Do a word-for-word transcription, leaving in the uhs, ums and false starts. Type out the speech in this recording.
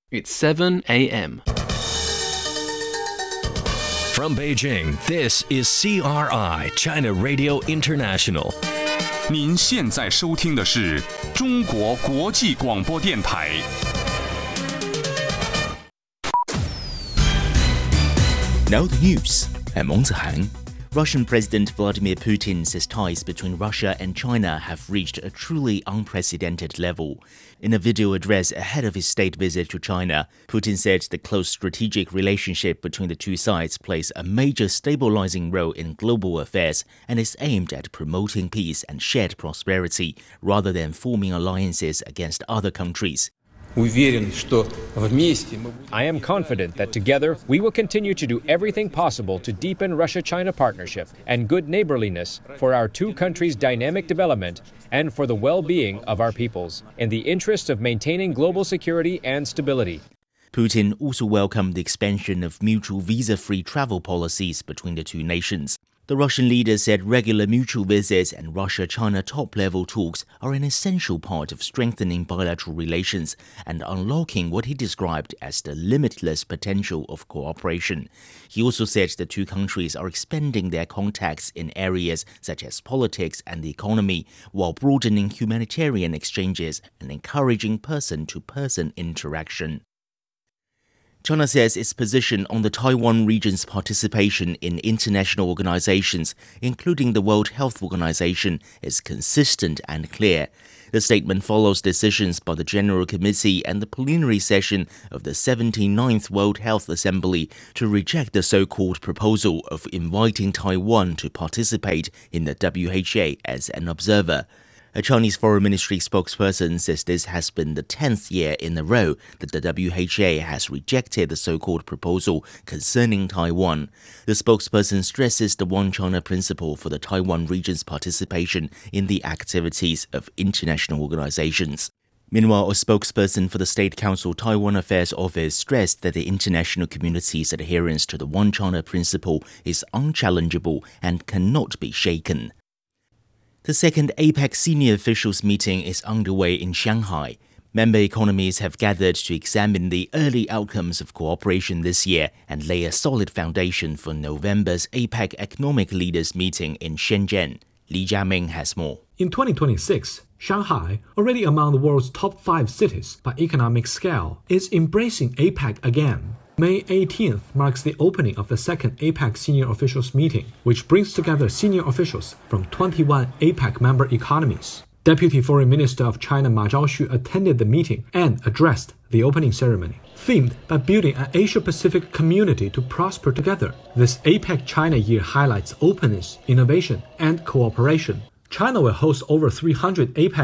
It's seven a.m. From Beijing, this is C R I, China Radio International. 您现在收听的是中国国际广播电台。 Now the news. I'm Meng Zihang. Russian President Vladimir Putin says ties between Russia and China have reached a truly unprecedented level. In a video address ahead of his state visit to China, Putin said the close strategic relationship between the two sides plays a major stabilizing role in global affairs and is aimed at promoting peace and shared prosperity rather than forming alliances against other countries. I am confident that together we will continue to do everything possible to deepen Russia-China partnership and good neighborliness for our two countries' dynamic development and for the well-being of our peoples, in the interest of maintaining global security and stability. Putin also welcomed the expansion of mutual visa-free travel policies between the two nations. The Russian leader said regular mutual visits and Russia-China top-level talks are an essential part of strengthening bilateral relations and unlocking what he described as the limitless potential of cooperation. He also said the two countries are expanding their contacts in areas such as politics and the economy, while broadening humanitarian exchanges and encouraging person-to-person interaction. China says its position on the Taiwan region's participation in international organizations, including the World Health Organization, is consistent and clear. The statement follows decisions by the General Committee and the plenary session of the seventy-ninth World Health Assembly to reject the so-called proposal of inviting Taiwan to participate in the W H A as an observer. A Chinese Foreign Ministry spokesperson says this has been the tenth year in a row that the W H A has rejected the so-called proposal concerning Taiwan. The spokesperson stresses the One China principle for the Taiwan region's participation in the activities of international organizations. Meanwhile, a spokesperson for the State Council Taiwan Affairs Office stressed that the international community's adherence to the One China principle is unchallengeable and cannot be shaken. The second APEC senior officials meeting is underway in Shanghai. Member economies have gathered to examine the early outcomes of cooperation this year and lay a solid foundation for November's APEC economic leaders meeting in Shenzhen. Li Jiaming has more. In twenty twenty-six, Shanghai, already among the world's top five cities by economic scale, is embracing APEC again. May eighteenth marks the opening of the second APEC senior officials meeting, which brings together senior officials from twenty-one APEC member economies. Deputy Foreign Minister of China Ma Zhaoxu attended the meeting and addressed the opening ceremony. Themed by building an Asia-Pacific community to prosper together, this APEC China Year highlights openness, innovation, and cooperation. China will host over three hundred APEC